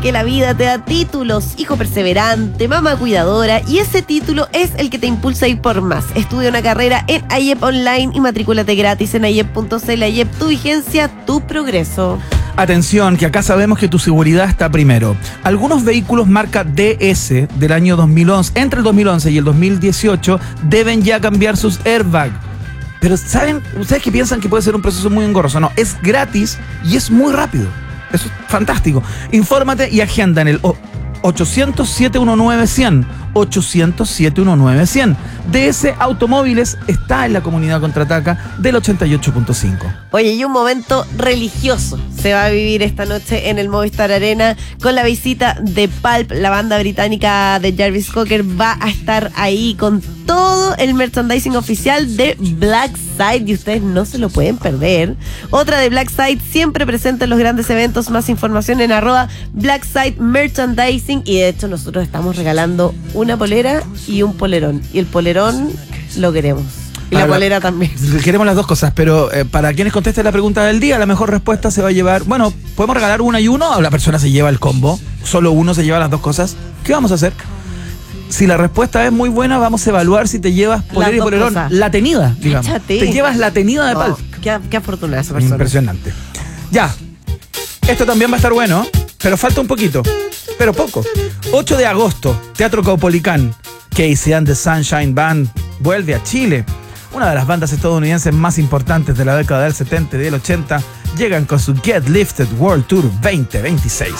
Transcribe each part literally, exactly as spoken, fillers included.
que la vida te da títulos, hijo perseverante, mamá cuidadora, y ese título es el que te impulsa a ir por más. Estudia una carrera en A Y E P Online y matrículate gratis en ayep punto c l. A Y E P, tu vigencia, tu progreso. Atención, que acá sabemos que tu seguridad está primero. Algunos vehículos marca D S del año dos mil once, entre el dos mil once y el dos mil dieciocho, deben ya cambiar sus airbags. Pero ¿saben? Ustedes que piensan que puede ser un proceso muy engorroso. No, es gratis y es muy rápido. Eso es fantástico. Infórmate y agenda en el ochocientos, siete uno nueve, cien. ochocientos, siete uno nueve, cien. D S Automóviles está en la comunidad Contraataca del ochenta y ocho punto cinco. Oye, y un momento religioso se va a vivir esta noche en el Movistar Arena con la visita de Pulp. La banda británica de Jarvis Cocker va a estar ahí con todo el merchandising oficial de Black Side y ustedes no se lo pueden perder. Otra de Black Side siempre presente en los grandes eventos. Más información en arroba Black Side Merchandising, y de hecho nosotros estamos regalando una polera y un polerón, y el polerón lo queremos. Y la polera también. Queremos las dos cosas, pero eh, para quienes contesten la pregunta del día, la mejor respuesta se va a llevar... Bueno, ¿podemos regalar una y uno o la persona se lleva el combo? ¿Solo uno se lleva las dos cosas? ¿Qué vamos a hacer? Si la respuesta es muy buena, vamos a evaluar si te llevas polera y polerón. Cosas. La tenida, digamos. Échate. Te llevas la tenida de Pulp. Oh, qué, qué afortunada esa persona. Impresionante. Ya. Esto también va a estar bueno, pero falta un poquito. Pero poco. ocho de agosto, Teatro Caupolicán. Casey and the Sunshine Band vuelve a Chile. Una de las bandas estadounidenses más importantes de la década del setenta y del ochenta llegan con su Get Lifted World Tour veinte veintiséis.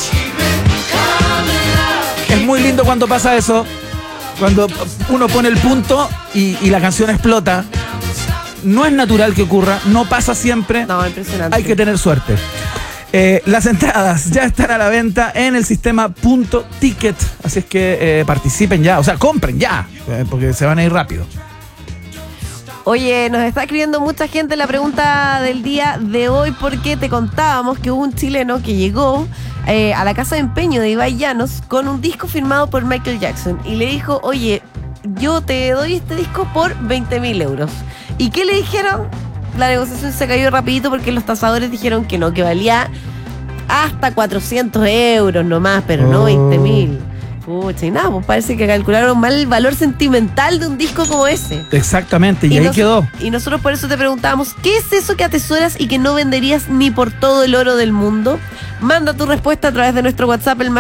Es muy lindo cuando pasa eso, cuando uno pone el punto y, y la canción explota. No es natural que ocurra, no pasa siempre. No, impresionante. Hay que tener suerte. Eh, las entradas ya están a la venta en el sistema Punto Ticket, así es que eh, participen ya, o sea, compren ya, eh, porque se van a ir rápido. Oye, nos está escribiendo mucha gente la pregunta del día de hoy, porque te contábamos que hubo un chileno que llegó eh, a la casa de empeño de Ibai Llanos con un disco firmado por Michael Jackson y le dijo: oye, yo te doy este disco por veinte mil euros. ¿Y qué le dijeron? La negociación se cayó rapidito porque los tasadores dijeron que no, que valía hasta cuatrocientos euros nomás, pero oh. no veinte mil. Pucha, y nada, pues parece que calcularon mal el valor sentimental de un disco como ese. Exactamente, y, y ahí nos, quedó. Y nosotros por eso te preguntábamos, ¿qué es eso que atesoras y que no venderías ni por todo el oro del mundo? Manda tu respuesta a través de nuestro WhatsApp, el